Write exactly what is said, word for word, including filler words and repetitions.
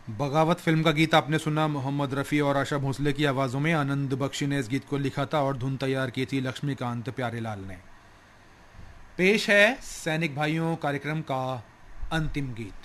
बगावत फिल्म का गीत आपने सुना, मोहम्मद रफ़ी और आशा भोसले की आवाज़ों में। आनंद बख्शी ने इस गीत को लिखा था और धुन तैयार की थी लक्ष्मीकांत प्यारेलाल ने। पेश है सैनिक भाइयों कार्यक्रम का अंतिम गीत।